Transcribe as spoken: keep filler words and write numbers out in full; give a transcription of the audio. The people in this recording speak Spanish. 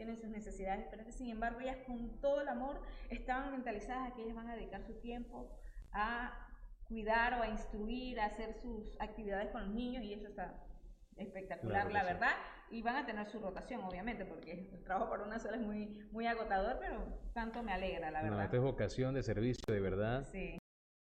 tienen sus necesidades diferentes, sin embargo ellas con todo el amor estaban mentalizadas a que ellas van a dedicar su tiempo a cuidar o a instruir, a hacer sus actividades con los niños y eso está espectacular, Claro que la sí. verdad, y van a tener su rotación, obviamente, porque el trabajo para una sola es muy, muy agotador, pero tanto me alegra, la No, verdad. esto es vocación de servicio, de verdad. Sí.